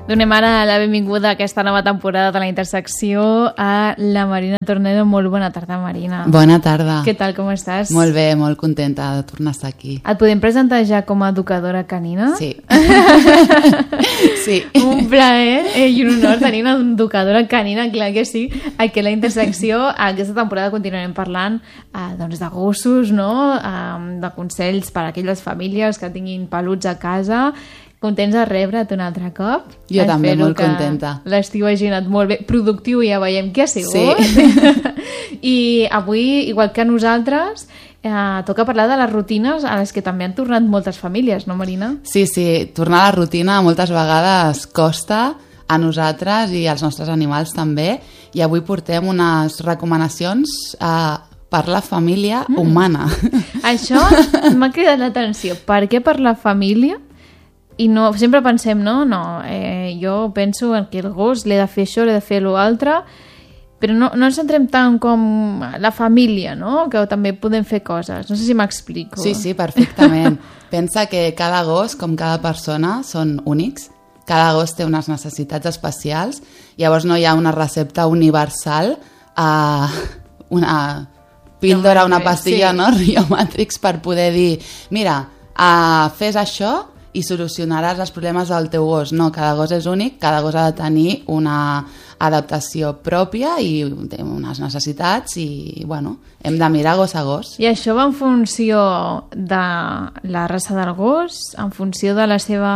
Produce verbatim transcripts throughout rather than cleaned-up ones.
Donem ara la benvinguda a aquesta nova temporada de La Intersecció a la Marina Tornero. Molt bona tarda, Marina. Bona tarda. Què tal, com estàs? Molt bé, molt contenta de tornar a estar aquí. Et podem presentar ja com a educadora canina? Sí. Sí. Un plaer eh, i un honor tenir una educadora canina, clar que sí. Aquí a La Intersecció, aquesta temporada continuarem parlant eh, doncs de gossos, no? Eh, de consells per a aquelles famílies que tinguin peluts a casa. Contents de rebre't un altre cop. Jo Espero també, molt que contenta. L'estiu hagi anat molt bé. Productiu, ja veiem que ha sigut. Sí. I avui, igual que a nosaltres, eh, toca parlar de les rutines a les que també han tornat moltes famílies, no, Marina? Sí, sí, tornar a la rutina moltes vegades costa a nosaltres i als nostres animals també, i avui portem unes recomanacions eh, per la família mm. humana. Això m'ha cridat l'atenció. Per què per la família? I no, sempre pensem, no, no, eh, jo penso en que el gos l'he de fer això, l'he de fer l'altre, però no, no ens centrem tant com la família, no?, que també podem fer coses. No sé si m'explico. Sí, sí, perfectament. Pensa que cada gos, com cada persona, són únics. Cada gos té unes necessitats especials, llavors no hi ha una recepta universal, eh, una píldora, una pastilla, sí. No? Riomatrix per poder dir, mira, eh, fes això i solucionaràs els problemes del teu gos. No, cada gos és únic, cada gos ha de tenir una adaptació pròpia i té unes necessitats i, bueno, hem de mirar gos a gos. I això va en funció de la raça del gos, en funció de la seva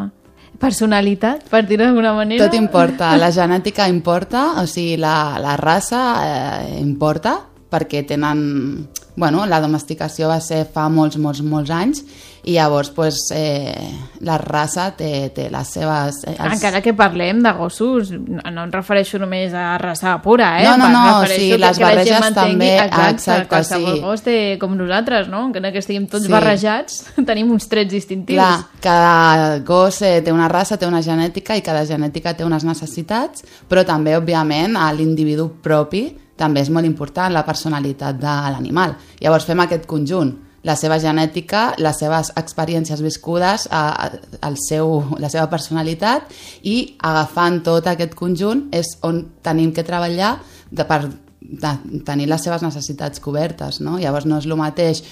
personalitat, per dir-ho d'alguna manera? Tot importa, la genètica importa, o sigui, la, la raça eh, importa, perquè tenen... Bueno, la domesticació va ser fa molts, molts, molts anys i llavors pues, eh, la raça té, té les seves... Eh, els... Encara que parlem de gossos, no, no em refereixo només a raça pura, eh? No, no, no, sí, les barreges també... Exacte, exacte, qualsevol sí. gos té com nosaltres, no? Encara que estiguem tots sí. barrejats, tenim uns trets distintius. Clar, cada gos eh, té una raça, té una genètica i cada genètica té unes necessitats, però també, òbviament, a l'individu propi també és molt important la personalitat de l'animal. Llavors fem aquest conjunt, la seva genètica, les seves experiències viscudes, el seu, la seva personalitat, i agafant tot aquest conjunt és on tenim que treballar de, per de tenir les seves necessitats cobertes, no? Llavors no és el mateix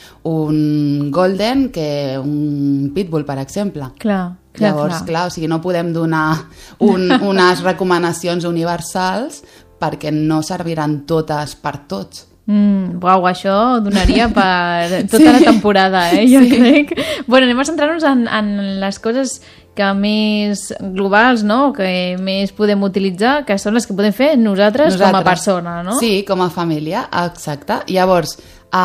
un golden que un pitbull, per exemple. Clar. Clar, Llavors, clar. clar, o sigui, no podem donar un, unes recomanacions universals perquè no serviran totes per tots. Mm, uau, això donaria per tota sí. la temporada, eh? Jo sí. crec. Bueno, anem a centrar-nos en, en les coses que més globals, no?, que més podem utilitzar, que són les que podem fer nosaltres, nosaltres. com a persona, no? Sí, com a família, exacte. Llavors,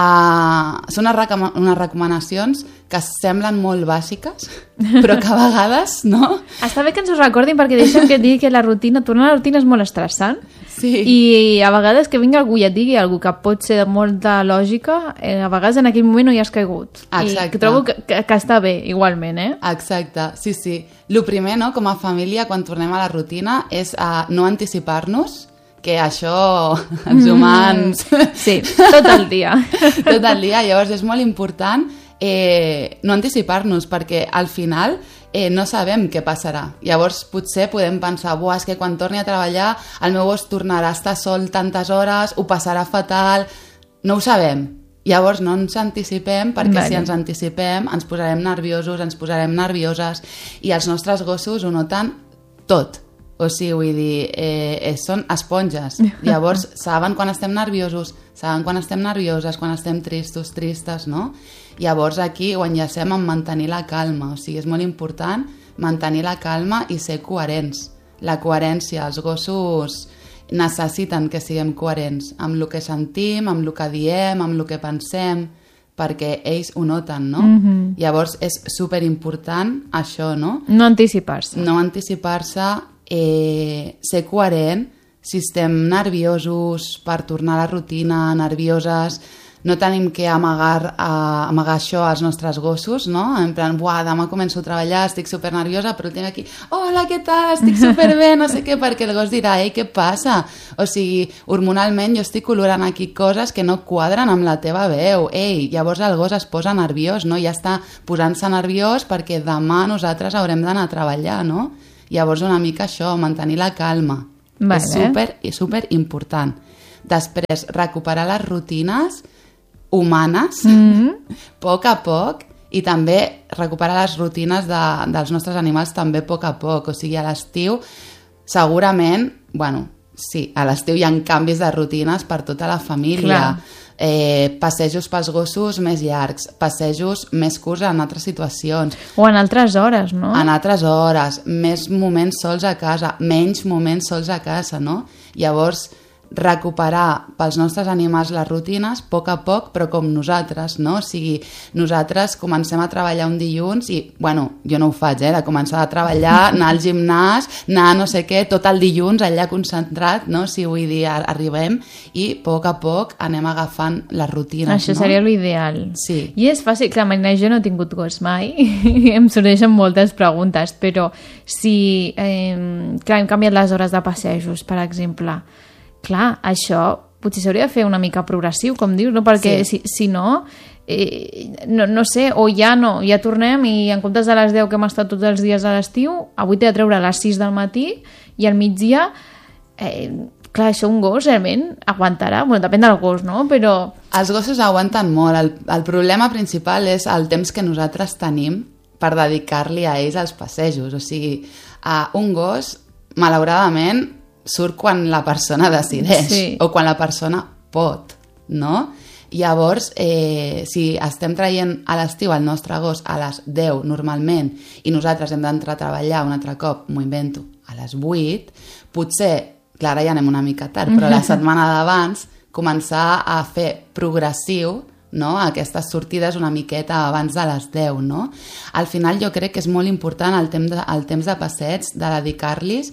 uh, són unes, recom unes recomanacions que semblen molt bàsiques, però que a vegades, no? Està bé que ens ho recordin, perquè deixem que et digui que la rutina, tornar a la rutina és molt estressant, sí. i a vegades que vingui algú i et digui alguna que pot ser de molta lògica, eh, a vegades en aquell moment no hi has caigut. Exacte. I que trobo que, que, que està bé, igualment, eh? Exacte, sí, sí. El primer, no?, com a família, quan tornem a la rutina, és uh, no anticipar-nos, que això, els humans... Mm, sí, tot el dia. Tot el dia, llavors és molt important eh, no anticipar-nos, perquè al final eh, no sabem què passarà. Llavors potser podem pensar, buah, és que quan torni a treballar el meu gos tornarà a estar sol tantes hores, ho passarà fatal... No ho sabem. Llavors no ens anticipem, perquè vale. si ens anticipem ens posarem nerviosos, ens posarem nervioses, i els nostres gossos ho noten tot. O sigui, vull dir, eh, eh, són esponges. Llavors saben quan estem nerviosos, saben quan estem nervioses, quan estem tristos, tristes, no? Llavors aquí ho enllacem amb mantenir la calma. O sigui, és molt important mantenir la calma i ser coherents. La coherència, els gossos necessiten que siguem coherents amb el que sentim, amb el que diem, amb el que pensem, perquè ells ho noten, no? Mm-hmm. Llavors és superimportant això, no? No anticipar-se. No anticipar-se, eh, ser coherent. Si estem nerviosos per tornar a la rutina, nervioses, no tenim que amagar, uh, amagar això als nostres gossos, no? En plan, buah, demà començo a treballar, estic super nerviosa, però el tinc aquí, hola, què tal? Estic superbé, no sé què, perquè el gos dirà, ei, què passa? O sigui, hormonalment jo estic colorant aquí coses que no quadren amb la teva veu, ei, llavors el gos es posa nerviós, no? Ja està posant-se nerviós perquè demà nosaltres haurem d'anar a treballar, no? Llavors una mica això, mantenir la calma. Vale. És super, super important. Després, recuperar les rutines humanes, Mm-hmm. a poc a poc, i també recuperar les rutines de, dels nostres animals també a poc a poc. O sigui, a l'estiu, segurament, bueno, sí, a l'estiu hi ha canvis de rutines per tota la família. Clar. Eh, passejos pels gossos més llargs, passejos més curts en altres situacions, O en altres hores, no? en altres hores, més moments sols a casa, menys moments sols a casa, no? Llavors, recuperar pels nostres animals les rutines a poc a poc, però com nosaltres, no? O sigui, nosaltres comencem a treballar un dilluns i, bueno, jo no ho faig, eh? De començar a treballar, anar al gimnàs, anar no sé què, tot el dilluns allà concentrat, no? Si vull dir, arribem i a poc a poc anem agafant les rutines, Això no? seria l'ideal. Sí. I és fàcil, clar, Marina, jo no he tingut gos mai, i em sorgeixen moltes preguntes, però si, eh, clar, hem canviat les hores de passejos, per exemple, clar, això potser s'hauria de fer una mica progressiu, com dius, no? Perquè Sí. si, si no, eh, no, no sé, o ja no, ja tornem i en comptes de les deu que hem estat tots els dies a l'estiu, avui t'he de treure a les sis del matí i al migdia, eh, clar, això un gos realment aguantarà, bueno, depèn del gos, no? Però Els gossos aguanten molt. El, el problema principal és el temps que nosaltres tenim per dedicar-li a ells als passejos. O sigui, a un gos, malauradament, surt quan la persona decideix, Sí. o quan la persona pot, no? Llavors, eh, si estem traient a l'estiu el nostre gos a les deu normalment i nosaltres hem d'entrar a treballar un altre cop, m'ho invento, a les vuit, potser, clar, ara ja anem una mica tard, però la setmana d'abans començar a fer progressiu, no? Aquestes sortides una miqueta abans de les deu, no? Al final jo crec que és molt important el temps de, el temps de passeig, de dedicar-los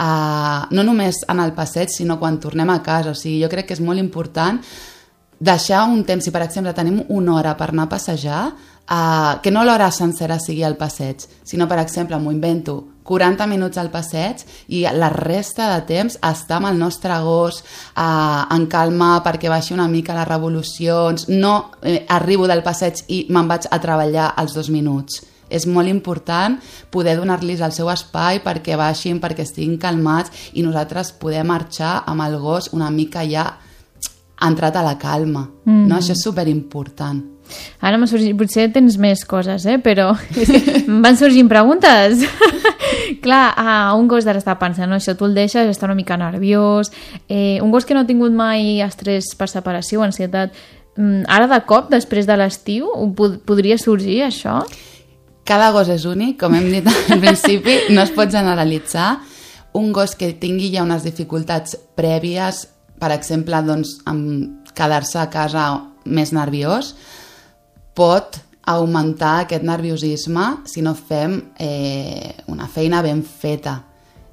a, no només en el passeig, sinó quan tornem a casa. O sigui, jo crec que és molt important deixar un temps, si per exemple tenim una hora per anar a passejar, eh, que no l'hora sencera sigui el passeig, sinó per exemple, m'ho invento, quaranta minuts al passeig i la resta de temps estar amb el nostre gos eh, en calma perquè baixi una mica les revolucions, no eh, arribo del passeig i me'n vaig a treballar als dos minuts. És molt important poder donar-los el seu espai perquè baixin, perquè estiguin calmats i nosaltres poder marxar amb el gos una mica ja entrat a la calma. Mm. No? Això és superimportant. ara m'ha sorgit, potser tens més coses, eh? Però és que em van sorgint preguntes. Clar, ah, un gos d'ara està pensant, no? Això tu el deixes, està una mica nerviós. Eh, un gos que no ha tingut mai estrès per separació o ansietat, mm, ara de cop, després de l'estiu, pod podria sorgir això? Cada gos és únic, com hem dit al principi, no es pot generalitzar. Un gos que tingui ja unes dificultats prèvies, per exemple, doncs, amb quedar-se a casa més nerviós, pot augmentar aquest nerviosisme si no fem eh, una feina ben feta.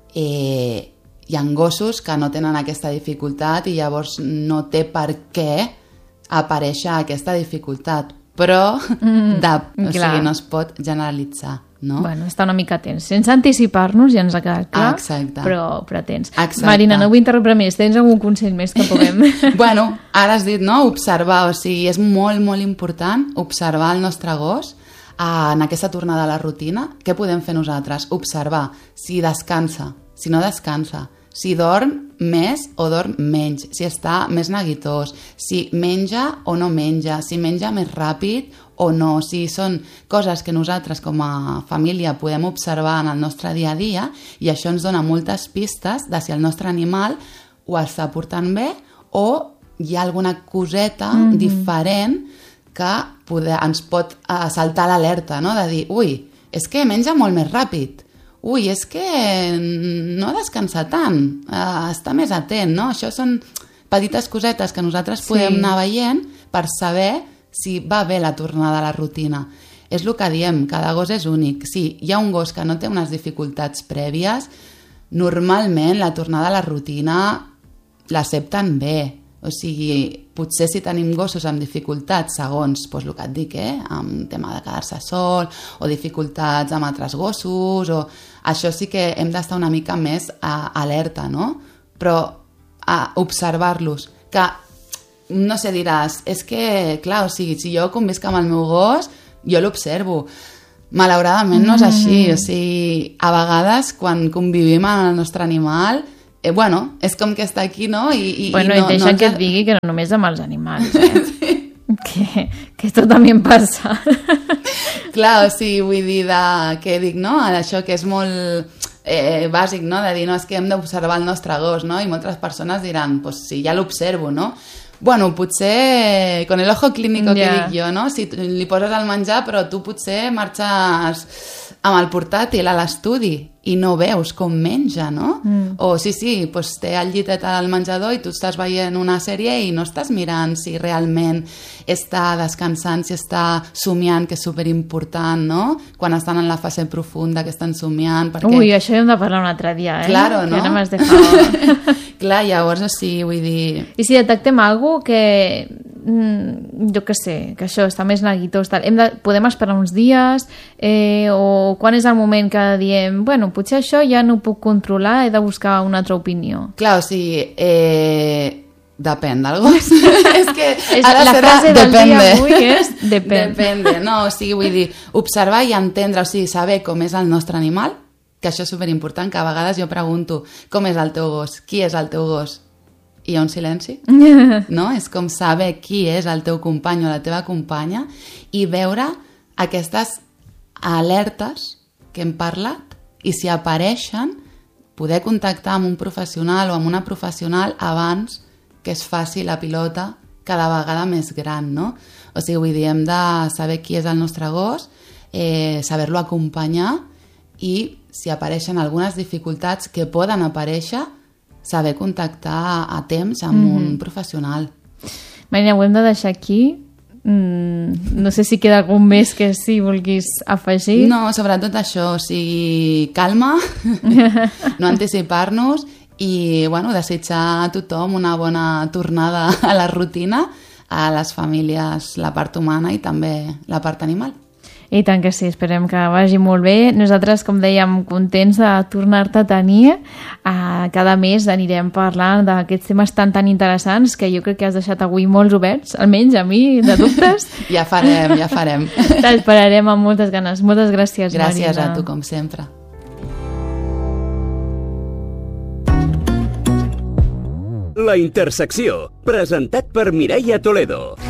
Eh, hi ha gossos que no tenen aquesta dificultat i llavors no té per què aparèixer aquesta dificultat, però Mm, de, o clar. sigui, no es pot generalitzar. No? Bueno, està una mica tens. Sense anticipar-nos, ja ens ha quedat clar, Exacte. però, però tens. Exacte. Marina, no vull interrompre més. Tens algun consell més que puguem? Bueno, ara has dit, no?, observar, o sigui, és molt, molt important observar el nostre gos eh, en aquesta tornada a la rutina. Què podem fer nosaltres? Observar si descansa, si no descansa, si dorm més o dorm menys, si està més neguitós, si menja o no menja, si menja més ràpid o no, si són coses que nosaltres com a família podem observar en el nostre dia a dia i això ens dona moltes pistes de si el nostre animal ho està portant bé o hi ha alguna coseta mm-hmm. diferent que poder, ens pot uh, saltar l'alerta, no? De dir, ui, és que menja molt més ràpid, ui, és que no descansa tant, uh, està més atent, no? Això són petites cosetes que nosaltres podem Sí. anar veient per saber si va bé la tornada a la rutina. És el que diem, cada gos és únic. Si hi ha un gos que no té unes dificultats prèvies, normalment la tornada a la rutina l'accepten bé. O sigui, potser si tenim gossos amb dificultats, segons doncs, el que et dic, eh? Amb tema de quedar-se sol, o dificultats amb altres gossos, o... això sí que hem d'estar una mica més a, alerta, no? Però a observar-los, que no sé, diràs, és que, clar, o sigui, si jo convisc amb el meu gos, jo l'observo. Malauradament no és així, o sigui, a vegades quan convivim amb el nostre animal, eh, bueno, és com que està aquí, no? I, i, bueno, i, no, i deixa no que ens... et digui que no només amb els animals, eh? Sí. Que, que esto también passa. Clar, o sigui, vull dir de, que dic, no? Això que és molt eh, bàsic, no? De dir, no, és que hem d'observar el nostre gos, no? I moltes persones diran, pues sí, ja l'observo, no? Bueno, potser con el ojo clínico que yeah. dic jo, no? Si li poses el menjar, però tu potser marxes amb el portàtil a l'estudi i no veus com menja, no? Mm. O sí, sí, pues té el llitet al menjador i tu estàs veient una sèrie i no estàs mirant si realment està descansant, si està somiant, que és superimportant, no? Quan estan en la fase profunda que estan somiant, perquè... Ui, això hem de parlar un altre dia, eh? Claro, no? Que no m'has dejado... Clar, llavors, o sigui, vull dir... I si detectem alguna que, mm, jo què sé, que això està més neguitós, tal, hem de, podem esperar uns dies, eh, o quan és el moment que diem, bueno, potser això ja no ho puc controlar, he de buscar una altra opinió. Clar, o sigui, eh, depèn del gos. És que és, ara la serà frase del depende. dia avui és depèn. Depende, no, o sigui, vull dir, observar i entendre, o sigui, saber com és el nostre animal, que això és superimportant, que a vegades jo pregunto com és el teu gos, qui és el teu gos? I hi ha un silenci, no? És com saber qui és el teu company o la teva companya i veure aquestes alertes que hem parlat i si apareixen poder contactar amb un professional o amb una professional abans que es faci la pilota cada vegada més gran, no? O sigui, vull dir, hem de saber qui és el nostre gos, eh, saber-lo acompanyar i si apareixen algunes dificultats que poden aparèixer, saber contactar a temps amb mm-hmm. un professional. Marina, ho hem de deixar aquí. Mm, no sé si queda algun més que si vulguis afegir. No, sobretot això, o sigui, calma, no anticipar-nos i, bueno, desitjar a tothom una bona tornada a la rutina, a les famílies, la part humana i també la part animal. I tant que sí, esperem que vagi molt bé. Nosaltres, com dèiem, contents de tornar-te a tenir. Uh, cada mes anirem parlant d'aquests temes tan tan interessants que jo crec que has deixat avui molts oberts, almenys a mi, de dubtes. Ja farem, ja farem. T'esperarem amb moltes ganes. Moltes gràcies, gràcies Marina. A tu, com sempre. La Intersecció, presentat per Mireia Toledo.